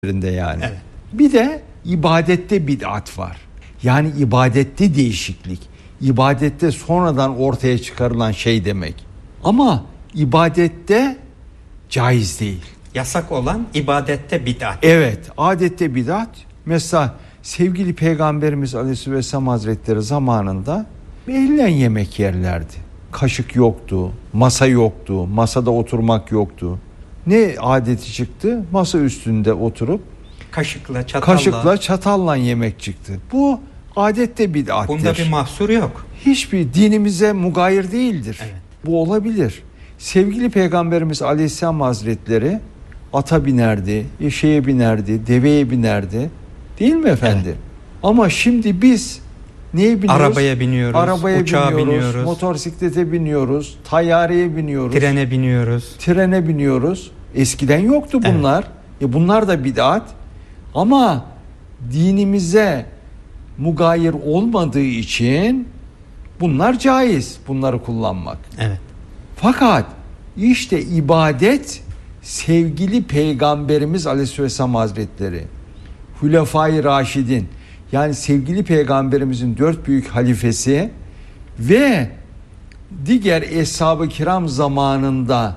yani. Evet. Bir de ibadette bid'at var. Yani ibadette değişiklik. İbadette sonradan ortaya çıkarılan şey demek. Ama ibadette caiz değil. Yasak olan ibadette bid'at. Evet, adette bid'at. Mesela sevgili Peygamberimiz Aleyhisselam Hazretleri zamanında elle yemek yerlerdi. Kaşık yoktu, masa yoktu, masada oturmak yoktu. Ne adeti çıktı? Masa üstünde oturup kaşıkla çatalla yemek çıktı. Bu adette bid'attir. Bunda bir mahsur yok. Hiçbir dinimize mugayir değildir. Evet. Bu olabilir. Sevgili Peygamberimiz Aleyhisselam Hazretleri ata binerdi, eşeğe binerdi, deveye binerdi. Değil mi efendim? Evet. Ama şimdi biz neye biniyoruz? Arabaya biniyoruz, uçağa biniyoruz, motosiklete biniyoruz, tayyareye biniyoruz, trene biniyoruz. Eskiden yoktu bunlar. Evet. Bunlar da bid'at. Ama dinimize mugayir olmadığı için bunlar caiz, bunları kullanmak. Evet. Fakat işte ibadet sevgili Peygamberimiz Aleyhisselam Hazretleri, Hulefai Raşidin, yani sevgili Peygamberimizin 4 büyük halifesi ve diğer Eshab-ı Kiram zamanında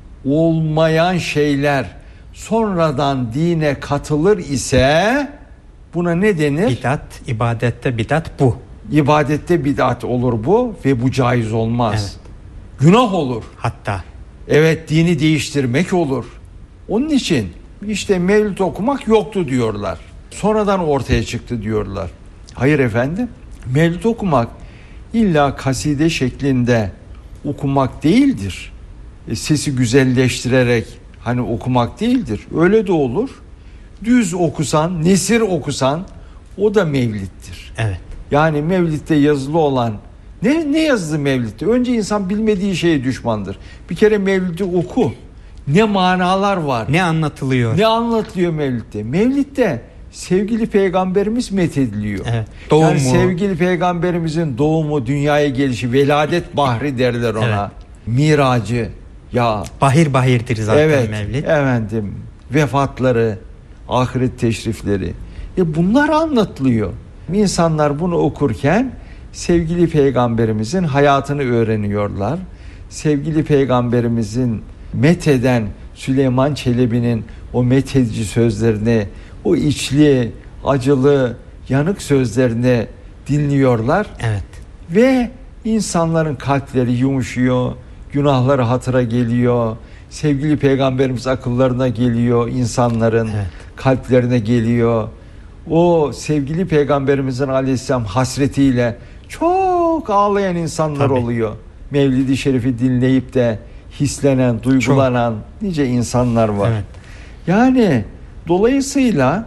olmayan şeyler sonradan dine katılır ise buna ne denir? Bid'at, ibadette bid'at bu. İbadette bid'at olur bu ve bu caiz olmaz. Evet. Günah olur. Hatta. Evet, dini değiştirmek olur. Onun için işte mevlid okumak yoktu diyorlar. Sonradan ortaya çıktı diyorlar. Hayır efendim. Mevlid okumak illa kaside şeklinde okumak değildir. Sesi güzelleştirerek hani okumak değildir. Öyle de olur. Düz okusan, nesir okusan o da mevliddir. Evet. Yani mevlidde yazılı olan ne yazılı mevlidde? Önce insan bilmediği şeye düşmandır. Bir kere mevlidi oku. Ne manalar var? Ne anlatılıyor? Ne anlatılıyor mevlidde? Mevlidde sevgili Peygamberimiz methediliyor. Evet. Doğumu. Yani sevgili Peygamberimizin doğumu, dünyaya gelişi, veladet bahri derler ona. Evet. Miracı. Ya bahirdir zaten evet, mevlid. Efendim, vefatları, ahiret teşrifleri. Bunlar anlatılıyor. İnsanlar bunu okurken sevgili Peygamberimizin hayatını öğreniyorlar. Sevgili Peygamberimizin metheden Süleyman Çelebi'nin o methedici sözlerini, o içli, acılı, yanık sözlerini dinliyorlar. Evet. Ve insanların kalpleri yumuşuyor, günahları hatıra geliyor. Sevgili Peygamberimiz akıllarına geliyor, insanların kalplerine geliyor. O sevgili Peygamberimizin Aleyhisselam hasretiyle çok ağlayan insanlar oluyor. Mevlid-i Şerif'i dinleyip de hislenen, duygulanan nice insanlar var. Evet. Yani dolayısıyla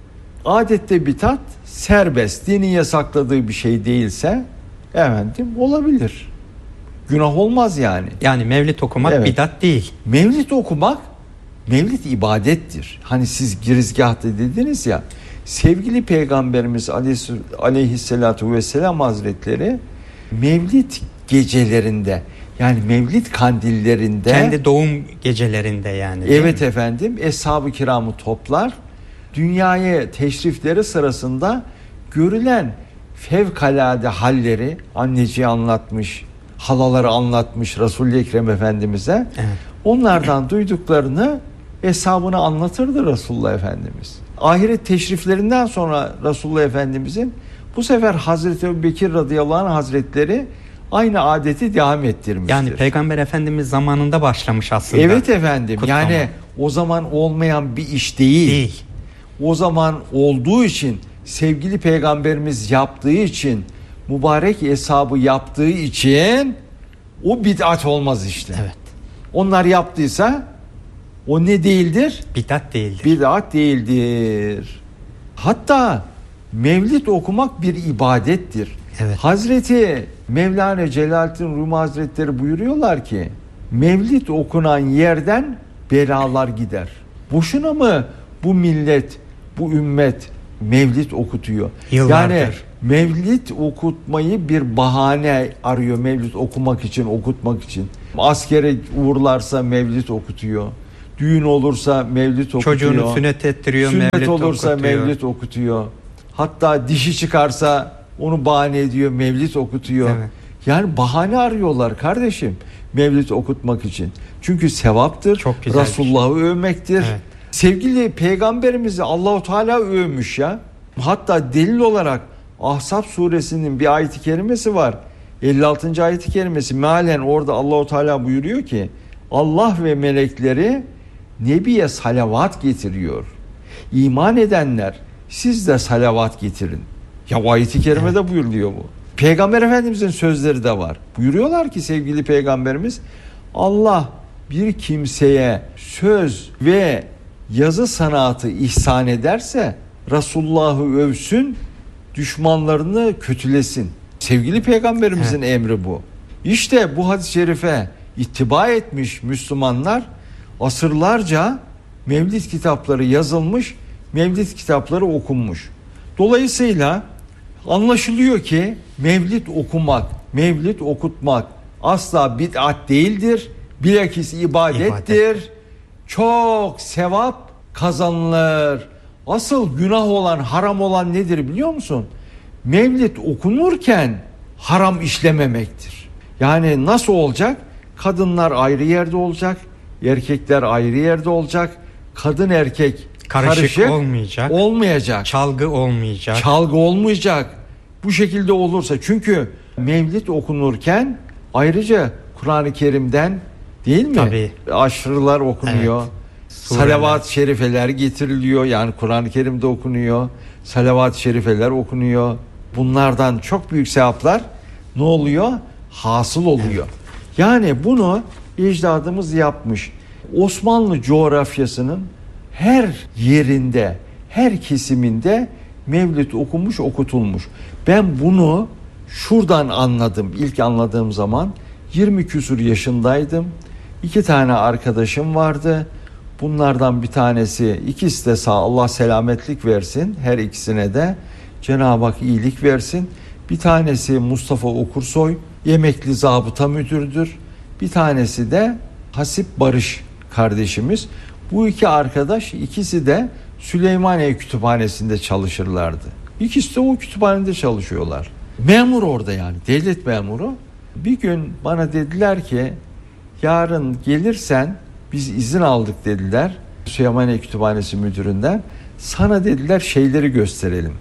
adette bid'at serbest, dinin yasakladığı bir şey değilse efendim olabilir. Günah olmaz yani. Yani mevlid okumak bid'at değil. Mevlid okumak, mevlid ibadettir. Hani siz girizgahta dediniz ya, sevgili Peygamberimiz Aleyhisselatu Vesselam Hazretleri mevlid gecelerinde, yani mevlid kandillerinde, kendi doğum gecelerinde yani. Evet efendim, Eshab-ı Kiram'ı toplar. Dünyaya teşrifleri sırasında görülen fevkalade halleri anneciği anlatmış, halaları anlatmış Resul-i Ekrem Efendimiz'e. Evet. Onlardan duyduklarını hesabını anlatırdı Resulullah Efendimiz. Ahiret teşriflerinden sonra Resulullah Efendimiz'in bu sefer Hazreti Ebubekir radıyallahu anh Hazretleri aynı adeti devam ettirmiştir. Yani Peygamber Efendimiz zamanında başlamış aslında. Evet efendim. Kutlama. Yani o zaman olmayan bir iş değil. O zaman olduğu için, sevgili Peygamberimiz yaptığı için, mübarek hesabı yaptığı için o bid'at olmaz işte. Evet. Onlar yaptıysa o ne değildir? Bid'at değildir. Bid'at değildir. Hatta mevlid okumak bir ibadettir. Evet. Hazreti Mevlana Celaleddin Rumi Hazretleri buyuruyorlar ki mevlid okunan yerden belalar gider. Boşuna mı bu millet, bu ümmet mevlid okutuyor? Yıllardır. Yani mevlid okutmayı bir bahane arıyor, mevlid okumak için, okutmak için. Askere uğurlarsa mevlid okutuyor. Düğün olursa mevlid okutuyor. Çocuğunu sünnet ettiriyor, Sünnet mevlid olursa okutuyor. mevlid okutuyor. Hatta dişi çıkarsa onu bahane ediyor, mevlid okutuyor. Evet. Yani bahane arıyorlar kardeşim mevlid okutmak için. Çünkü sevaptır. Çok güzel Resulullah'ı övmektir. Evet. Sevgili peygamberimizi Allahu Teala övmüş ya. Hatta delil olarak Ahzab suresinin bir ayet-i kerimesi var. 56. ayet-i kerimesi mealen orada Allahu Teala buyuruyor ki Allah ve melekleri Nebiye salavat getiriyor. İman edenler siz de salavat getirin. Ya o ayet-i kerimede buyuruluyor bu. Peygamber Efendimizin sözleri de var. Buyuruyorlar ki sevgili peygamberimiz Allah bir kimseye söz ve yazı sanatı ihsan ederse Resulullah'ı övsün, düşmanlarını kötülesin. Sevgili peygamberimizin emri bu. İşte bu hadis-i şerife ittiba etmiş Müslümanlar asırlarca mevlid kitapları yazılmış, mevlid kitapları okunmuş. Dolayısıyla anlaşılıyor ki mevlid okumak, mevlid okutmak asla bid'at değildir. Bilakis ibadettir. Çok sevap kazanılır. Asıl günah olan, haram olan nedir biliyor musun? Mevlid okunurken haram işlememektir. Yani nasıl olacak? Kadınlar ayrı yerde olacak, erkekler ayrı yerde olacak. Kadın erkek karışık olmayacak. Çalgı olmayacak. Çalgı olmayacak. Bu şekilde olursa çünkü mevlid okunurken ayrıca Kur'an-ı Kerim'den değil mi? Tabii. Aşırılar okunuyor. Evet. Salavat-ı şerifeler getiriliyor. Yani Kur'an-ı Kerim'de okunuyor. Salavat-ı şerifeler okunuyor. Bunlardan çok büyük sevaplar ne oluyor? Hasıl oluyor. Evet. Yani bunu ecdadımız yapmış. Osmanlı coğrafyasının her yerinde, her kesiminde mevlid okunmuş, okutulmuş. Ben bunu şuradan anladım. İlk anladığım zaman 20 küsur yaşındaydım. 2 tane arkadaşım vardı. Bunlardan bir tanesi, ikisi de sağ, Allah selametlik versin her ikisine de. Cenab-ı Hak iyilik versin. Bir tanesi Mustafa Okursoy, emekli zabıta müdürdür. Bir tanesi de Hasip Barış kardeşimiz. Bu iki arkadaş ikisi de Süleymaniye Kütüphanesi'nde çalışırlardı. İkisi de o kütüphanede çalışıyorlar. Memur orada yani, devlet memuru. Bir gün bana dediler ki yarın gelirsen biz izin aldık dediler Süleymaniye Kütüphanesi müdüründen. Sana dediler şeyleri gösterelim.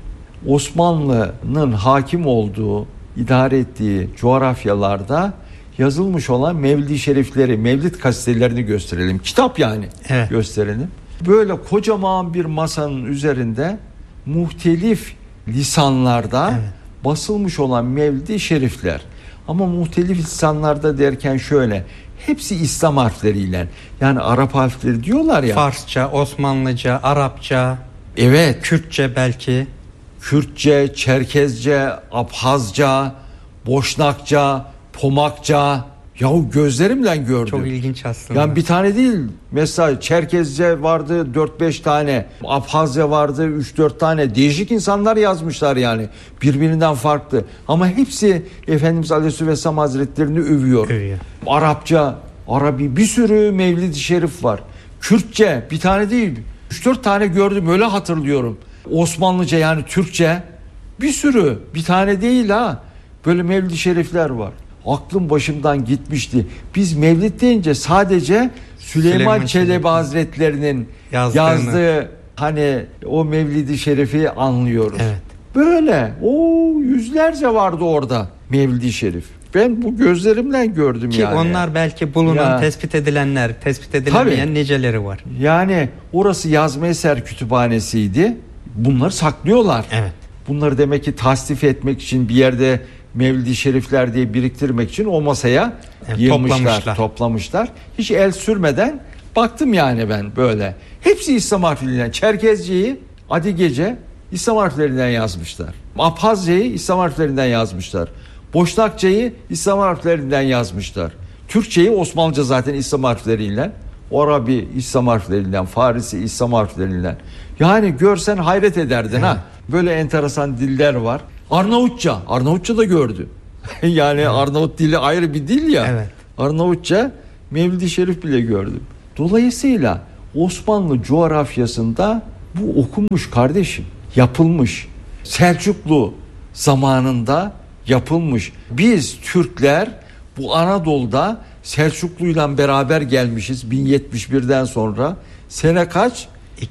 Osmanlı'nın hakim olduğu, idare ettiği coğrafyalarda yazılmış olan Mevlid-i Şerifleri, Mevlid kasetelerini gösterelim. Kitap yani gösterelim. Böyle kocaman bir masanın üzerinde muhtelif lisanlarda basılmış olan Mevlid-i Şerifler. Ama muhtelif lisanlarda derken şöyle, hepsi İslam harfleriyle. Yani Arap harfleri diyorlar ya. Farsça, Osmanlıca, Arapça, Kürtçe belki. Kürtçe, Çerkezce, Abhazca, Boşnakça, Pomakça. Yahu gözlerimle gördüm. Çok ilginç aslında. Yani bir tane değil. Mesela Çerkezce vardı 4-5 tane. Abhazca vardı 3-4 tane. Değişik insanlar yazmışlar yani. Birbirinden farklı. Ama hepsi Efendimiz Aleyhisselam Hazretlerini övüyor. Arapça, Arabi bir sürü Mevlid-i Şerif var. Kürtçe bir tane değil. 3-4 tane gördüm öyle hatırlıyorum. Osmanlıca yani Türkçe bir sürü. Bir tane değil ha. Böyle Mevlid-i Şerifler var. Aklım başımdan gitmişti. Biz Mevlid deyince sadece Süleyman Çelebi Hazretlerinin yazdığı hani o Mevlid-i Şerif'i anlıyoruz. Evet. Böyle yüzlerce vardı orada Mevlid-i Şerif. Ben bu gözlerimle gördüm ki yani. Onlar belki bulunan, tespit edilenler, tespit edilemeyen niceleri var. Yani orası yazma eser kütüphanesiydi. Bunları saklıyorlar. Evet. Bunları demek ki tasnif etmek için bir yerde Mevlid-i Şerifler diye biriktirmek için o masaya toplamışlar. Hiç el sürmeden baktım yani ben böyle. Hepsi İslam harflerinden. Çerkezceyi Adigece İslam harflerinden yazmışlar. Abhazceyi İslam harflerinden yazmışlar. Boşnakçayı İslam harflerinden yazmışlar. Türkçeyi Osmanlıca zaten İslam harfleriyle. Arabi İslam harflerinden, Farisi İslam harflerinden. Yani görsen hayret ederdin ha. Böyle enteresan diller var. Arnavutça da gördüm. Yani Arnavut dili ayrı bir dil ya. Arnavutça Mevlid-i Şerif bile gördüm. Dolayısıyla Osmanlı coğrafyasında bu okunmuş kardeşim. Yapılmış. Selçuklu zamanında yapılmış. Biz Türkler bu Anadolu'da Selçuklu'yla beraber gelmişiz 1071'den sonra. Sene kaç?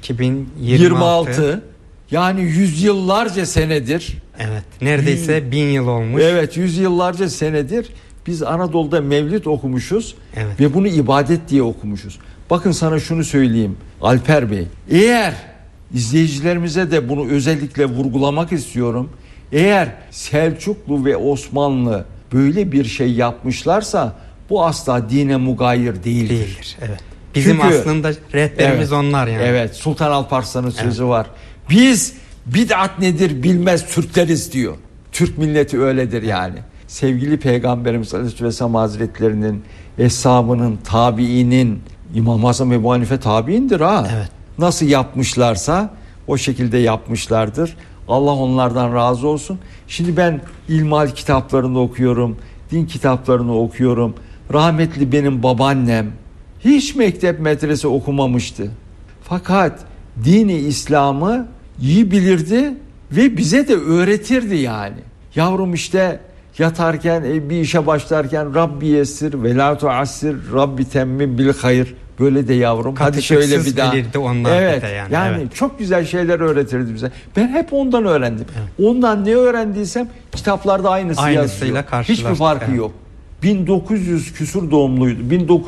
2026. Yani yüzyıllarca senedir. Evet. Neredeyse 1000 yıl olmuş. Evet, yüzyıllarca senedir biz Anadolu'da mevlid okumuşuz. Evet. Ve bunu ibadet diye okumuşuz. Bakın sana şunu söyleyeyim Alper Bey. Eğer izleyicilerimize de bunu özellikle vurgulamak istiyorum. Eğer Selçuklu ve Osmanlı böyle bir şey yapmışlarsa bu asla dine mugayir değildir. Evet. Bizim Çünkü, aslında rehberimiz onlar yani. Evet, Sultan Alparslan'ın sözü var. Biz bid'at nedir bilmez Türkleriz diyor. Türk milleti öyledir yani. Sevgili Peygamberimiz Aleyhisselam Hazretlerinin, eshabının, tabiinin, İmam-ı Azam Ebu Hanife tabiindir ha. Evet. Nasıl yapmışlarsa o şekilde yapmışlardır. Allah onlardan razı olsun. Şimdi ben ilmihal kitaplarını okuyorum, din kitaplarını okuyorum. Rahmetli benim babaannem hiç mektep medrese okumamıştı. Fakat dini İslam'ı iyi bilirdi ve bize de öğretirdi yani. Yavrum işte yatarken bir işe başlarken Rabbi yessir ve la tuassir Rabbi temmim bil hayır. Böyle de yavrum. Hadi şöyle bir daha. Evet. Yani evet. Çok güzel şeyler öğretirdi bize. Ben hep ondan öğrendim. Evet. Ondan ne öğrendiysem kitaplarda aynısıyla yazıyor. Hiçbir farkı yok. 1900 küsur doğumluydu.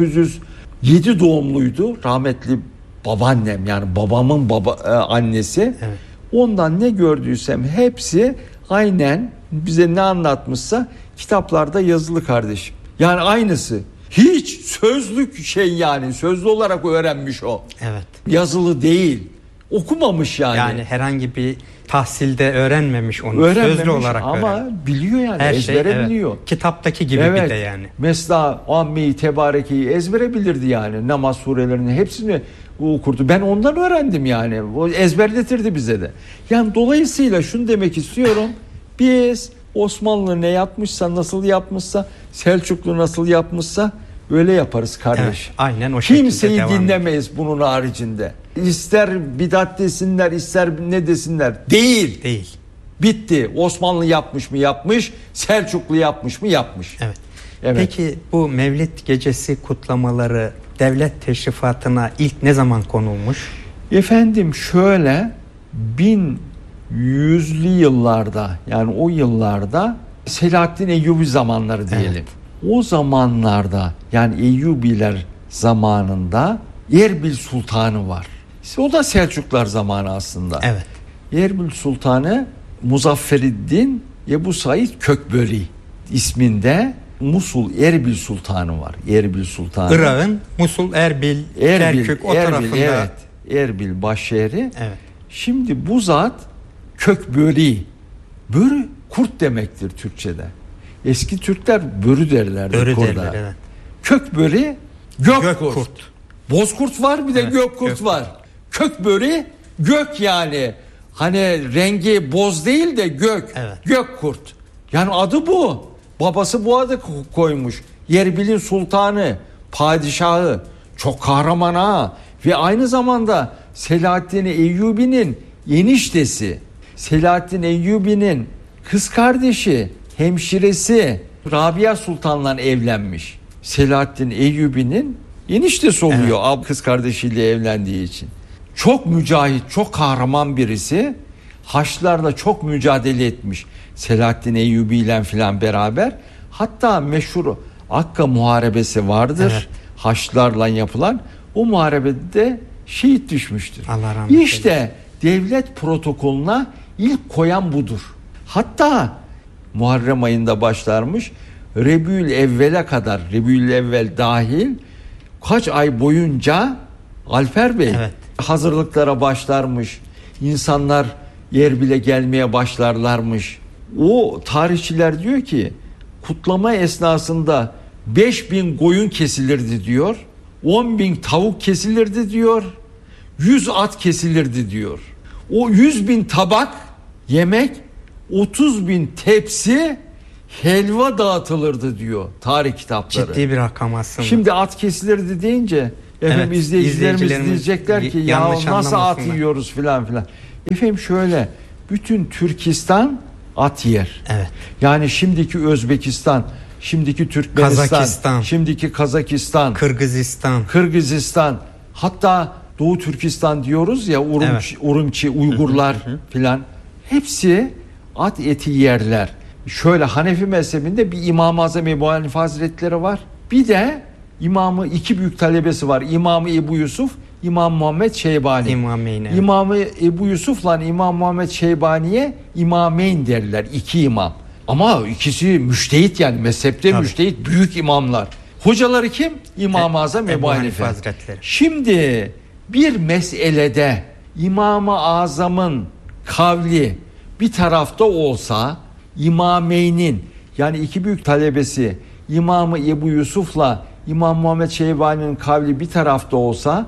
1907 doğumluydu. Rahmetli babaannem yani babamın annesi. Evet. Ondan ne gördüysem hepsi aynen bize ne anlatmışsa kitaplarda yazılı kardeşim. Yani aynısı. Hiç sözlük şey yani sözlü olarak öğrenmiş o. Evet. Yazılı değil. Okumamış yani. Yani herhangi bir tahsilde öğrenmemiş onu. Sözlü olarak ama biliyor yani. Her ezbere şey, biliyor. Evet. Kitaptaki gibi bir de yani. Mesela Amme-i Tebareke'yi ezbere bilirdi yani. Namaz surelerinin hepsini okurdu. Ben ondan öğrendim yani. O ezberletirdi bize de. Yani dolayısıyla şunu demek istiyorum. Biz Osmanlı ne yapmışsa, nasıl yapmışsa, Selçuklu nasıl yapmışsa öyle yaparız kardeş. Evet, aynen o şekilde kimseyi dinlemeyiz bunun haricinde. İster bidat desinler, ister ne desinler. Değil. Bitti. Osmanlı yapmış mı yapmış, Selçuklu yapmış mı yapmış. Evet. Peki bu Mevlid gecesi kutlamaları devlet teşrifatına ilk ne zaman konulmuş? Efendim şöyle 1100'lü yıllarda yani o yıllarda Selahaddin Eyyubi zamanları diyelim. Evet. O zamanlarda yani Eyyubiler zamanında Erbil Sultanı var. İşte o da Selçuklar zamanı aslında. Evet. Erbil Sultanı Muzafferiddin Ebu Said Kökböri isminde Musul Erbil Sultanı var. Erbil Sultanı. Irak'ın Musul, Erbil, Kerkük o tarafında. Evet. Erbil başşehri. Evet. Şimdi bu zat Kökböri. Börü kurt demektir Türkçe'de. Eski Türkler börü derlerdi. Börü derler, evet. Kökböri gökkurt. Bozkurt var bir de gökkurt var. Kökböri gök yani. Hani rengi boz değil de gök. Evet. Gökkurt. Yani adı bu. Babası bu adı koymuş. Erbil'in sultanı, padişahı. Çok kahraman ha. Ve aynı zamanda Selahaddin Eyyubi'nin eniştesi. Selahaddin Eyyubi'nin kız kardeşi, hemşiresi Rabia Sultan'la evlenmiş. Selahaddin Eyyubi'nin eniştesi oluyor, evet. Kız kardeşiyle evlendiği için. Çok mücahit, çok kahraman birisi. Haçlılarla çok mücadele etmiş. Selahaddin Eyyubi ile filan beraber. Hatta meşhur Akka Muharebesi vardır. Evet. Haçlılarla yapılan. O muharebede şehit düşmüştür. Allah rahmet eylesin. İşte devlet protokolüne ilk koyan budur. Hatta Muharrem ayında başlarmış. Rebül Evvel'e kadar, Rebül Evvel dahil kaç ay boyunca Alper Bey hazırlıklara başlarmış. İnsanlar Erbil'e gelmeye başlarlarmış. O tarihçiler diyor ki kutlama esnasında 5000 koyun kesilirdi diyor. 10.000 tavuk kesilirdi diyor. 100 at kesilirdi diyor. O 100.000 tabak yemek, 30.000 tepsi helva dağıtılırdı diyor tarih kitapları. Ciddi bir rakam aslında. Şimdi at kesilirdi deyince Efendim Evet, izleyicilerimiz diyecekler ki ya yanlış nasıl at anlamasınlar. yiyoruz filan filan. Efendim şöyle, bütün Türkistan at yer. Evet. Yani şimdiki Özbekistan, şimdiki Türkmenistan, Kazakistan, şimdiki Kazakistan, Kırgızistan, hatta Doğu Türkistan diyoruz ya, Evet. Urumçi, Uygurlar filan, hepsi at eti yerler. Şöyle, Hanefi mezhebinde bir İmam-ı Azam Ebu Hanife Hazretleri var. Bir de iki büyük talebesi var. İmam-ı Ebu Yusuf, İmam Muhammed Şeybani. İmameyn, evet. İmam-ı Ebu Yusuf'la İmam Muhammed Şeybani'ye İmameyn derler. İki imam. Ama ikisi müştehit, yani mezhepte Tabii. müştehit büyük imamlar. Hocaları kim? İmam-ı Azam Ebu Hanife Hazretleri. Şimdi bir meselede İmam-ı Azam'ın kavli bir tarafta olsa, İmameyn'in, yani iki büyük talebesi İmam-ı Ebu Yusuf'la İmam Muhammed Şeybani'nin kavli bir tarafta olsa,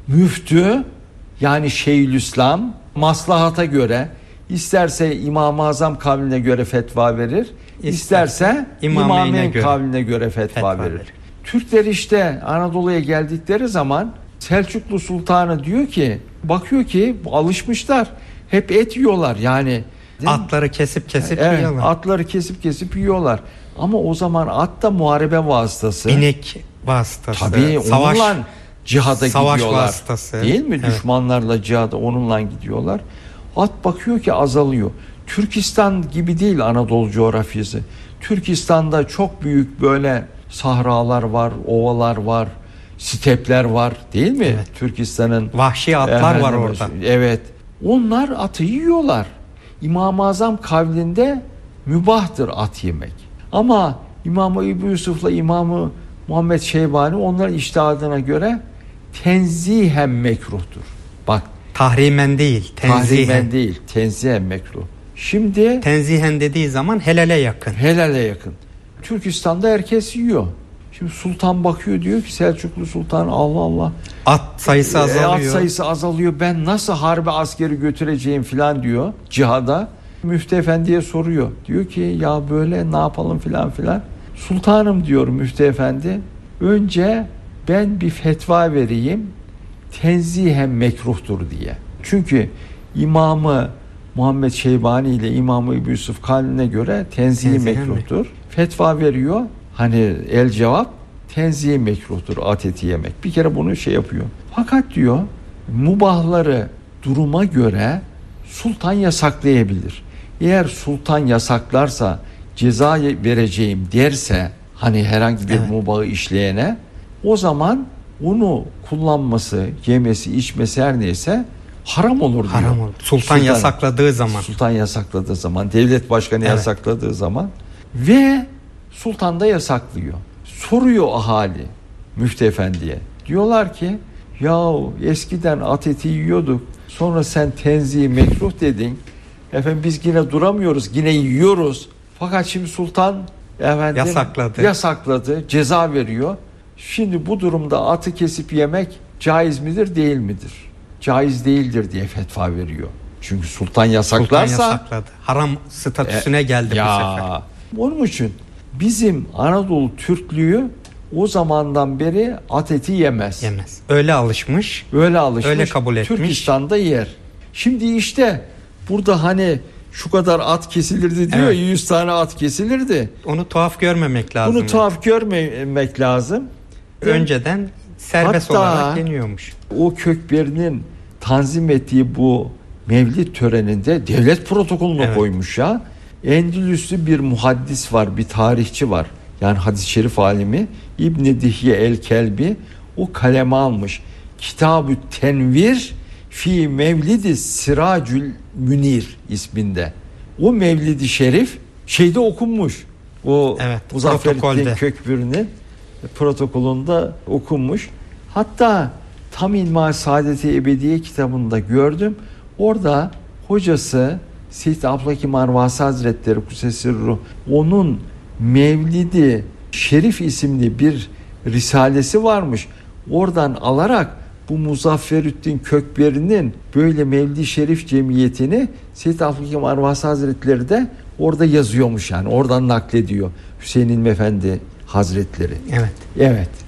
müftü yani Şeyhülislam maslahata göre isterse İmam-ı Azam kavline göre fetva verir, isterse İmameyn kavline göre fetva verir. Türkler işte Anadolu'ya geldikleri zaman Selçuklu Sultanı diyor ki, bakıyor ki alışmışlar, hep et yiyorlar yani. Atları kesip yiyorlar. Atları kesip yiyorlar. Ama o zaman at da muharebe vasıtası. İnek vasıtası. Tabii onunla cihada savaş gidiyorlar. vasıtası. Değil mi? Evet. Düşmanlarla cihada onunla gidiyorlar. At bakıyor ki azalıyor. Türkistan gibi değil Anadolu coğrafyası. Türkistan'da çok büyük böyle sahralar var, ovalar var, stepler var, değil mi? Evet. Türkistan'ın vahşi atlar var orada. Evet. Onlar atı yiyorlar. İmam-ı Azam kavlinde mübahtır at yemek. Ama İmam-ı Ebu Yusuf'la İmam-ı Muhammed Şeybani onların içtihadına göre tenzihen mekruhtur. Bak, Tahrimen değil, tahrimen değil, tenzihen mekruh. Şimdi tenzihen dediği zaman helale yakın. helale yakın. Türkistan'da herkes yiyor. Şimdi sultan bakıyor, diyor ki Selçuklu Sultan, Allah Allah, At sayısı azalıyor. At sayısı azalıyor. Ben nasıl harbe askeri götüreceğim filan diyor cihada. Müftü Efendi'ye soruyor. Diyor ki ya böyle ne yapalım filan filan. Sultanım diyor Müftü Efendi, önce ben bir fetva vereyim, tenzihen mekruhtur diye. Çünkü İmamı Muhammed Şeybani ile İmam-ı Ebu Yusuf kavline göre tenzihi mekruhtur. Fetva veriyor. Hani el cevap, tenzihi mekruhtur at eti yemek. Bir kere bunu yapıyor. Fakat diyor, mubahları duruma göre sultan yasaklayabilir. Eğer sultan yasaklarsa, ceza vereceğim derse, hani herhangi bir mubahı işleyene, o zaman onu kullanması, yemesi, içmesi her neyse haram olur diyor. Haram olur. Sultan yasakladığı zaman. Sultan yasakladığı zaman, devlet başkanı yasakladığı zaman ve sultan da yasaklıyor. Soruyor ahali Müftü Efendi'ye. Diyorlar ki ya eskiden at eti yiyorduk, sonra sen tenzihi mekruh dedin. Efendim biz yine duramıyoruz, yine yiyoruz. Fakat şimdi sultan yasakladı, ceza veriyor. Şimdi bu durumda atı kesip yemek caiz midir, değil midir? Caiz değildir diye fetva veriyor. Çünkü sultan yasaklarsa yasakladı. Haram statüsüne geldi bu sefer. Onun için bizim Anadolu Türklüğü o zamandan beri at eti yemez. Öyle alışmış. Öyle kabul etmiş. Türkistan'da yer. Şimdi işte burada hani şu kadar at kesilirdi diyor. 100 tane at kesilirdi. Onu tuhaf görmemek lazım. Bunu tuhaf görmemek lazım. Önceden serbest olarak yeniyormuş. O Kökberi'nin tanzim ettiği bu mevlid töreninde devlet protokolüne koymuş ya. Endülüslü bir muhaddis var, bir tarihçi var. Yani hadis-i şerif alimi İbn-i Dihye el-Kelbi o kaleme almış. Kitab-ı Tenvir fi Mevlid-i Siracül Münir isminde. O Mevlid-i Şerif şeyde okunmuş. O Muzafferettin Kökberi'nin protokolünde okunmuş. Hatta Tam İlma Saadet-i Ebediye kitabında gördüm. Orada hocası Seyyid Abdülhakim Arvasi Hazretleri Kudsesirruh, onun Mevlid-i Şerif isimli bir risalesi varmış. Oradan alarak bu Muzafferettin Kökberi'nin böyle Mevlid-i Şerif cemiyetini Seyyid Abdülhakim Arvasi Hazretleri de orada yazıyormuş, yani oradan naklediyor Hüseyin İlmi Efendi Hazretleri. Evet.